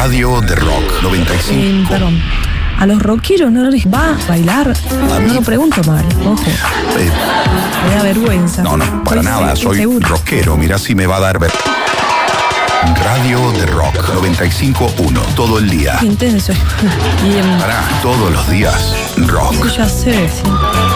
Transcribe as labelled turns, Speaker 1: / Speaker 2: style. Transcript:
Speaker 1: Radio de Rock 95.
Speaker 2: Perdón. A los rockeros no les va a bailar. No lo pregunto mal, ojo. Me da vergüenza.
Speaker 1: No, para nada. Soy
Speaker 2: seguro.
Speaker 1: rockero. Mirá si me va a dar Radio de Rock 95.1. Todo el día.
Speaker 2: Intenso.
Speaker 1: Pará, todos los días. Rock.
Speaker 2: Eso ya sé, sí.